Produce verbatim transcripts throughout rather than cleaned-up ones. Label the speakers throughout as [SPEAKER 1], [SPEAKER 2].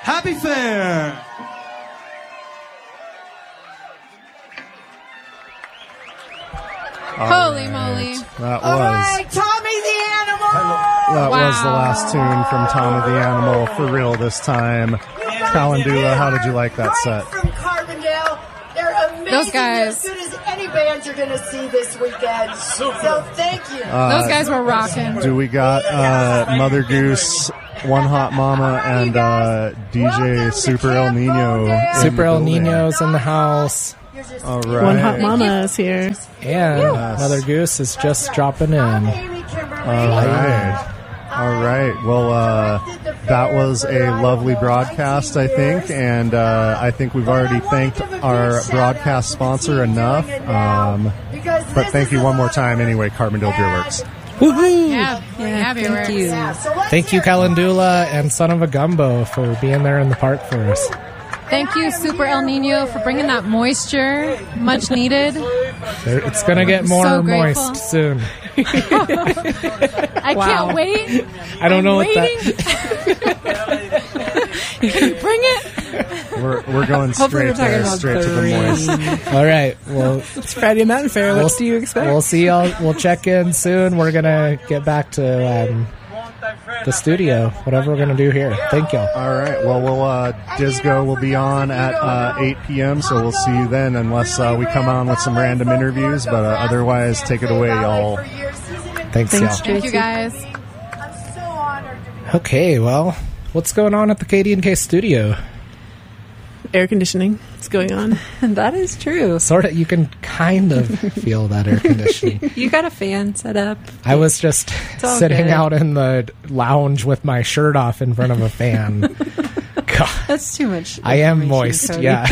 [SPEAKER 1] Happy Fair!
[SPEAKER 2] Holy moly.
[SPEAKER 3] That
[SPEAKER 4] All
[SPEAKER 3] was
[SPEAKER 4] right, Tommy the Animal!
[SPEAKER 3] that
[SPEAKER 2] Wow.
[SPEAKER 3] was the last tune from Tommy the Animal for real this time. Calendula, how did you like that
[SPEAKER 4] Right
[SPEAKER 3] set?
[SPEAKER 4] from Carbondale. They're amazing.
[SPEAKER 2] Those guys.
[SPEAKER 4] They're as good as any band you're going to see this weekend. So thank you.
[SPEAKER 3] Uh,
[SPEAKER 2] Those guys were rocking.
[SPEAKER 3] Do we got uh, Mother Goose, One Hot Mama, and uh, D J Super El Nino? in
[SPEAKER 5] Super
[SPEAKER 3] the
[SPEAKER 5] El
[SPEAKER 3] building?
[SPEAKER 5] Nino's in the house.
[SPEAKER 3] All right.
[SPEAKER 6] One Hot Mama is here.
[SPEAKER 5] And
[SPEAKER 3] Yes.
[SPEAKER 5] Mother Goose is just dropping in.
[SPEAKER 4] Amy Kimberly.
[SPEAKER 3] All right. All right. Well, uh, that was a lovely broadcast, I think, and uh, I think we've already thanked our broadcast sponsor enough. Um, but thank you one more time anyway, Carbondale Beer Works.
[SPEAKER 5] Woohoo!
[SPEAKER 2] Yeah, yeah,
[SPEAKER 7] thank you.
[SPEAKER 5] Thank you, Calendula and Son of a Gumbo, for being there in the park for us.
[SPEAKER 2] Thank you, Super El Nino, for bringing that moisture. Much needed.
[SPEAKER 5] There- It's going to get more
[SPEAKER 2] So grateful.
[SPEAKER 5] moist soon.
[SPEAKER 2] I
[SPEAKER 7] Wow.
[SPEAKER 2] can't wait.
[SPEAKER 5] I don't
[SPEAKER 2] I'm
[SPEAKER 5] know what
[SPEAKER 2] waiting.
[SPEAKER 5] that...
[SPEAKER 2] Can you bring it?
[SPEAKER 3] We're, we're going
[SPEAKER 7] Hopefully we're
[SPEAKER 3] straight
[SPEAKER 7] talking
[SPEAKER 3] there,
[SPEAKER 7] about
[SPEAKER 3] straight to the
[SPEAKER 7] three.
[SPEAKER 3] moist.
[SPEAKER 5] All right. Well,
[SPEAKER 6] It's Friday Mountain Fair. What
[SPEAKER 5] we'll,
[SPEAKER 6] do you expect?
[SPEAKER 5] We'll see y'all. We'll check in soon. We're going to get back to um, the studio, whatever we're going to do here. Thank y'all.
[SPEAKER 3] All right. Well, we'll uh, Disco will be on at uh, eight p.m., so we'll see you then, unless uh, we come on with some random interviews. But uh, otherwise, take it away, y'all.
[SPEAKER 5] Thanks,
[SPEAKER 6] Thanks,
[SPEAKER 5] y'all.
[SPEAKER 2] Thank you, guys.
[SPEAKER 4] I'm so honored to be
[SPEAKER 5] Okay, well, what's going on at the K D and K studio?
[SPEAKER 6] Air conditioning. It's going on.
[SPEAKER 7] That is true.
[SPEAKER 5] Sort of, you can kind of feel that air conditioning.
[SPEAKER 7] You got a fan set up.
[SPEAKER 5] I was just
[SPEAKER 7] all
[SPEAKER 5] sitting
[SPEAKER 7] good.
[SPEAKER 5] out in the lounge with my shirt off in front of a fan. God,
[SPEAKER 7] That's too much.
[SPEAKER 5] I am
[SPEAKER 7] information,
[SPEAKER 5] moist,
[SPEAKER 7] Cody.
[SPEAKER 5] yeah.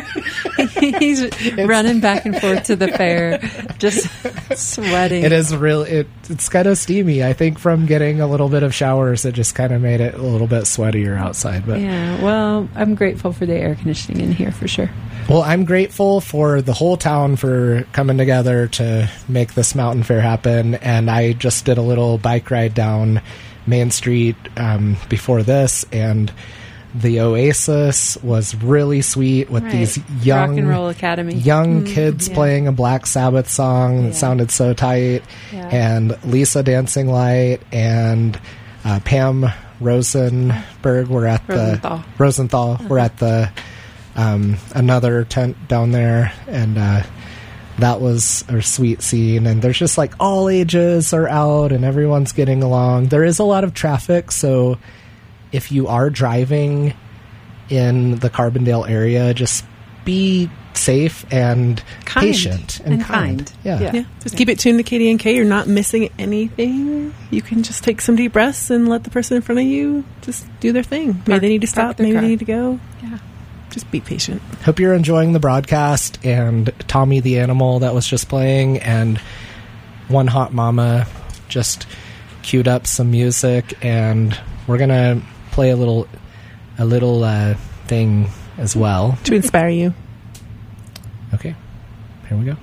[SPEAKER 7] He's running back and forth to the fair, just sweating.
[SPEAKER 5] It is real. It, it's kind of steamy. I think from getting a little bit of showers, it just kind of made it a little bit sweatier outside. But
[SPEAKER 7] Yeah, well, I'm grateful for the air conditioning in here for sure.
[SPEAKER 5] well, I'm grateful for the whole town for coming together to make this mountain fair happen. And I just did a little bike ride down Main Street um, before this, and the Oasis was really sweet with
[SPEAKER 7] Right.
[SPEAKER 5] these young
[SPEAKER 7] Rock and Roll Academy.
[SPEAKER 5] young kids
[SPEAKER 7] yeah.
[SPEAKER 5] playing a Black Sabbath song that
[SPEAKER 7] Yeah.
[SPEAKER 5] sounded so tight,
[SPEAKER 7] Yeah.
[SPEAKER 5] and Lisa Dancing Light and uh, Pam Rosenberg were at
[SPEAKER 7] Rosenthal.
[SPEAKER 5] the Rosenthal were at the um, another tent down there, and uh, that was a sweet scene. And there's just like all ages are out and everyone's getting along. There is a lot of traffic, so if you are driving in the Carbondale area, just be safe and
[SPEAKER 7] Kind.
[SPEAKER 5] patient and,
[SPEAKER 7] And
[SPEAKER 5] kind.
[SPEAKER 7] kind.
[SPEAKER 5] Yeah.
[SPEAKER 7] Yeah.
[SPEAKER 6] Yeah, just keep it tuned to K D and K. You're not missing anything. You can just take some deep breaths and let the person in front of you just do their thing. Maybe
[SPEAKER 7] Park-
[SPEAKER 6] they need to
[SPEAKER 7] park
[SPEAKER 6] stop.
[SPEAKER 7] their
[SPEAKER 6] Maybe
[SPEAKER 7] car.
[SPEAKER 6] they need to go.
[SPEAKER 7] Yeah.
[SPEAKER 6] Just be patient.
[SPEAKER 5] Hope you're enjoying the broadcast, and Tommy the Animal that was just playing, and One Hot Mama just queued up some music, and we're gonna play a little a little uh, thing as well.
[SPEAKER 6] To inspire you.
[SPEAKER 5] Okay, here we go.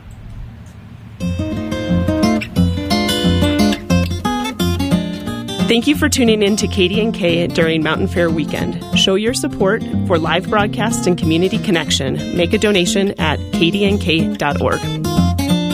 [SPEAKER 8] Thank you for tuning in to K D and K during Mountain Fair weekend. Show your support for live broadcast and community connection. Make a donation at k d n k dot org.